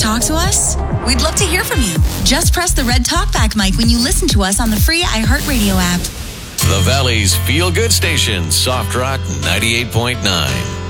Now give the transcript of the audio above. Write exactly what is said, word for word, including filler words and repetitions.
Talk to us? We'd love to hear from you. Just press the red talkback mic when you listen to us on the free iHeartRadio app. The Valley's feel-good station, Soft Rock ninety-eight point nine.